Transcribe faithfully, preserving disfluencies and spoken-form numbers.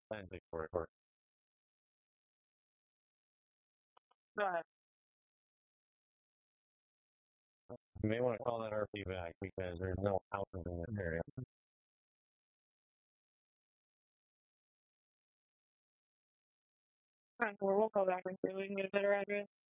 Plenty for for. Go ahead. You may want to call that R P back because there's no houses in this area. Fine, we'll we'll call back and see if we can get a better address.